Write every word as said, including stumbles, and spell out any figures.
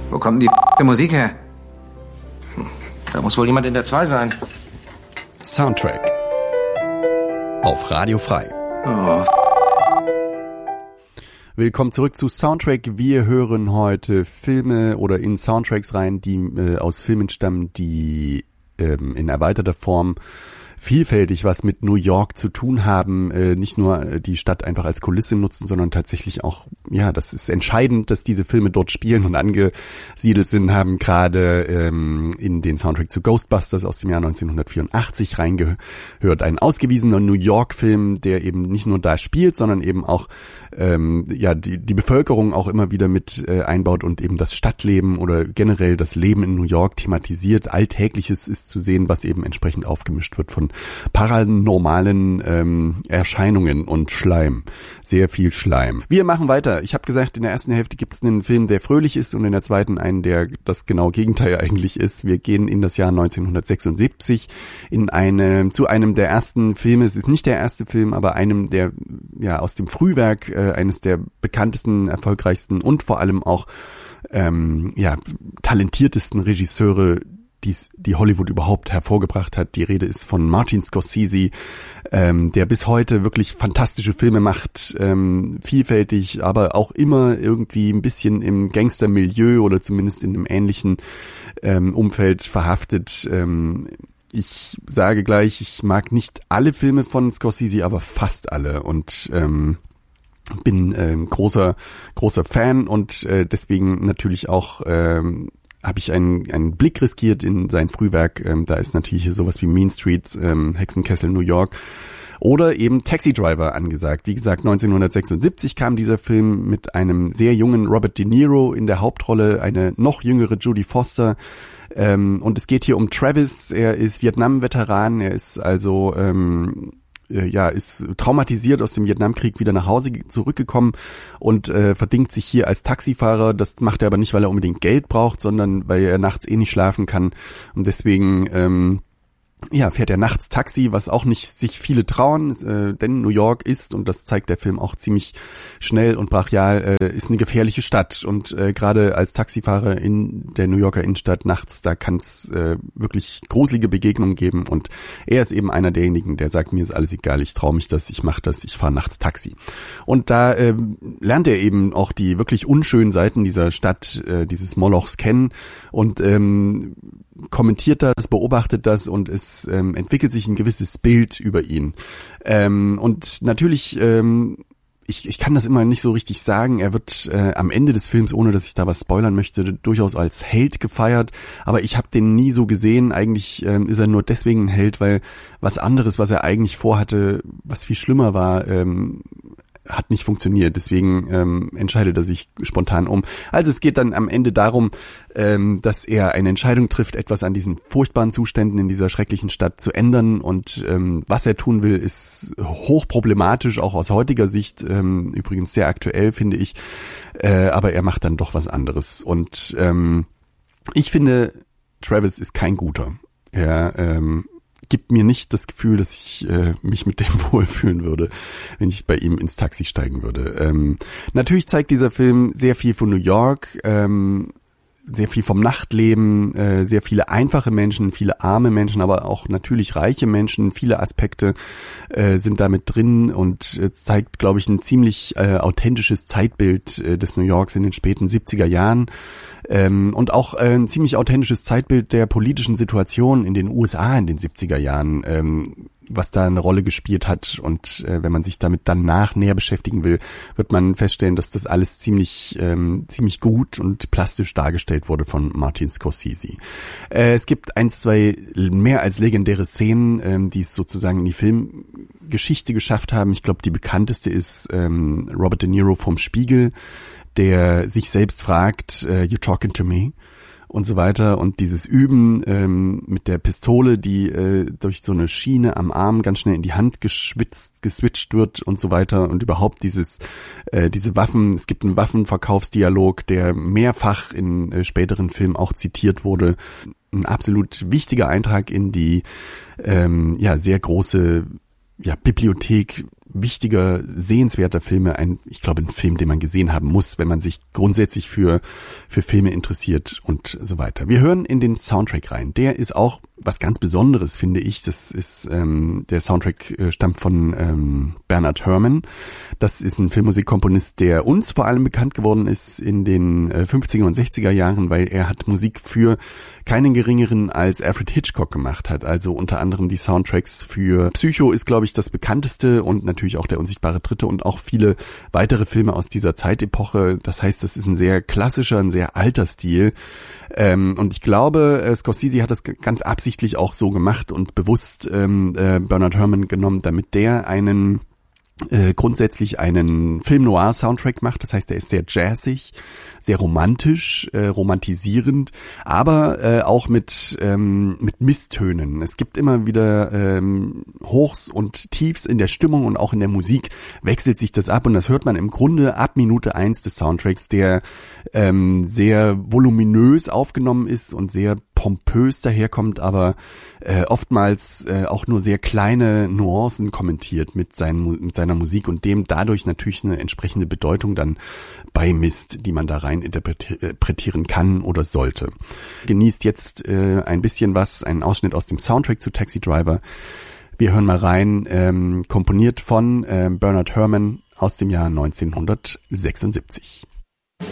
Wo kommt denn die Musik her? Da muss wohl jemand in der zwei sein. Soundtrack auf Radio Frei. Oh. Willkommen zurück zu Soundtrack. Wir hören heute Filme oder in Soundtracks rein, die äh, aus Filmen stammen, die ähm, in erweiterter Form vielfältig was mit New York zu tun haben, äh, nicht nur äh, die Stadt einfach als Kulisse nutzen, sondern tatsächlich auch, ja, das ist entscheidend, dass diese Filme dort spielen und angesiedelt sind, haben gerade ähm, in den Soundtrack zu Ghostbusters aus dem Jahr neunzehnhundertvierundachtzig reingehört. Ein ausgewiesener New York-Film, der eben nicht nur da spielt, sondern eben auch ähm, ja die, die Bevölkerung auch immer wieder mit äh, einbaut und eben das Stadtleben oder generell das Leben in New York thematisiert. Alltägliches ist zu sehen, was eben entsprechend aufgemischt wird von paranormalen ähm, Erscheinungen und Schleim. Sehr viel Schleim. Wir machen weiter. Ich habe gesagt, in der ersten Hälfte gibt es einen Film, der fröhlich ist und in der zweiten einen, der das genaue Gegenteil eigentlich ist. Wir gehen in das Jahr neunzehnhundertsechsundsiebzig in eine, zu einem der ersten Filme. Es ist nicht der erste Film, aber einem der, ja, aus dem Frühwerk äh, eines der bekanntesten, erfolgreichsten und vor allem auch ähm, ja, talentiertesten Regisseure, Dies, die Hollywood überhaupt hervorgebracht hat. Die Rede ist von Martin Scorsese, ähm, der bis heute wirklich fantastische Filme macht, ähm, vielfältig, aber auch immer irgendwie ein bisschen im Gangstermilieu oder zumindest in einem ähnlichen ähm, Umfeld verhaftet. Ähm, ich sage gleich, ich mag nicht alle Filme von Scorsese, aber fast alle und ähm, bin ähm, großer großer Fan und äh, deswegen natürlich auch ähm, habe ich einen, einen Blick riskiert in sein Frühwerk. Ähm, da ist natürlich hier sowas wie Mean Streets, ähm, Hexenkessel New York oder eben Taxi Driver angesagt. Wie gesagt, neunzehnhundertsechsundsiebzig kam dieser Film mit einem sehr jungen Robert De Niro in der Hauptrolle, eine noch jüngere Jodie Foster. Ähm, und es geht hier um Travis. Er ist Vietnam-Veteran. Er ist also ähm, ja, ist traumatisiert aus dem Vietnamkrieg wieder nach Hause zurückgekommen und äh, verdingt sich hier als Taxifahrer. Das macht er aber nicht, weil er unbedingt Geld braucht, sondern weil er nachts eh nicht schlafen kann. Und deswegen ähm, ja, fährt er nachts Taxi, was auch nicht sich viele trauen, äh, denn New York ist, und das zeigt der Film auch ziemlich schnell und brachial, äh, ist eine gefährliche Stadt. Und äh, gerade als Taxifahrer in der New Yorker Innenstadt nachts, da kann es äh, wirklich gruselige Begegnungen geben. Und er ist eben einer derjenigen, der sagt, mir ist alles egal, ich traue mich das, ich mache das, ich fahre nachts Taxi. Und da äh, lernt er eben auch die wirklich unschönen Seiten dieser Stadt, äh, dieses Molochs kennen und ähm, kommentiert das, beobachtet das und es ähm, entwickelt sich ein gewisses Bild über ihn. Ähm, und natürlich, ähm, ich, ich kann das immer nicht so richtig sagen, er wird äh, am Ende des Films, ohne dass ich da was spoilern möchte, durchaus als Held gefeiert, aber ich habe den nie so gesehen. Eigentlich ähm, ist er nur deswegen ein Held, weil was anderes, was er eigentlich vorhatte, was viel schlimmer war, ähm, hat nicht funktioniert, deswegen ähm, entscheidet er sich spontan um. Also es geht dann am Ende darum, ähm, dass er eine Entscheidung trifft, etwas an diesen furchtbaren Zuständen in dieser schrecklichen Stadt zu ändern und ähm, was er tun will, ist hochproblematisch, auch aus heutiger Sicht, ähm, übrigens sehr aktuell, finde ich, äh, aber er macht dann doch was anderes und ähm, ich finde, Travis ist kein guter. Er ähm, gibt mir nicht das Gefühl, dass ich äh, mich mit dem wohlfühlen würde, wenn ich bei ihm ins Taxi steigen würde. Ähm, natürlich zeigt dieser Film sehr viel von New York, ähm, sehr viel vom Nachtleben, äh, sehr viele einfache Menschen, viele arme Menschen, aber auch natürlich reiche Menschen. Viele Aspekte äh, sind damit drin und äh, zeigt, glaube ich, ein ziemlich äh, authentisches Zeitbild äh, des New Yorks in den späten siebziger Jahren. Ähm, und auch äh, ein ziemlich authentisches Zeitbild der politischen Situation in den U S A in den siebziger Jahren, ähm, was da eine Rolle gespielt hat. Und äh, wenn man sich damit danach näher beschäftigen will, wird man feststellen, dass das alles ziemlich ähm, ziemlich gut und plastisch dargestellt wurde von Martin Scorsese. Äh, es gibt ein, zwei mehr als legendäre Szenen, ähm, die es sozusagen in die Filmgeschichte geschafft haben. Ich glaube, die bekannteste ist ähm, Robert De Niro vom Spiegel, der sich selbst fragt, uh, you talking to me? Und so weiter. Und dieses Üben ähm, mit der Pistole, die äh, durch so eine Schiene am Arm ganz schnell in die Hand geschwitzt, geswitcht wird und so weiter. Und überhaupt dieses, äh, diese Waffen, es gibt einen Waffenverkaufsdialog, der mehrfach in äh, späteren Filmen auch zitiert wurde. Ein absolut wichtiger Eintrag in die ähm, ja sehr große ja Bibliothek wichtiger, sehenswerter Filme, ein, ich glaube, ein Film, den man gesehen haben muss, wenn man sich grundsätzlich für, für Filme interessiert und so weiter. Wir hören in den Soundtrack rein. Der ist auch was ganz Besonderes, finde ich. Das ist, ähm, der Soundtrack äh, stammt von ähm, Bernard Herrmann. Das ist ein Filmmusikkomponist, der uns vor allem bekannt geworden ist in den äh, fünfziger und sechziger Jahren, weil er hat Musik für keinen geringeren als Alfred Hitchcock gemacht hat. Also unter anderem die Soundtracks für Psycho ist, glaube ich, das bekannteste und natürlich auch Der unsichtbare Dritte und auch viele weitere Filme aus dieser Zeitepoche. Das heißt, das ist ein sehr klassischer, ein sehr alter Stil. Ähm, und ich glaube, äh, Scorsese hat das g- ganz absichtlich auch so gemacht und bewusst ähm, äh, Bernard Herrmann genommen, damit der einen äh, grundsätzlich einen Film-Noir-Soundtrack macht. Das heißt, der ist sehr jazzig, sehr romantisch, äh, romantisierend, aber äh, auch mit ähm, mit Misstönen. Es gibt immer wieder ähm, Hochs und Tiefs in der Stimmung und auch in der Musik wechselt sich das ab und das hört man im Grunde ab Minute eins des Soundtracks, der ähm, sehr voluminös aufgenommen ist und sehr pompös daherkommt, aber äh, oftmals äh, auch nur sehr kleine Nuancen kommentiert mit, seinen, mit seiner Musik und dem dadurch natürlich eine entsprechende Bedeutung dann beimisst, die man da rein interpretieren kann oder sollte. Genießt jetzt äh, ein bisschen was, einen Ausschnitt aus dem Soundtrack zu Taxi Driver. Wir hören mal rein, ähm, komponiert von äh, Bernard Herrmann aus dem Jahr neunzehnhundertsechsundsiebzig.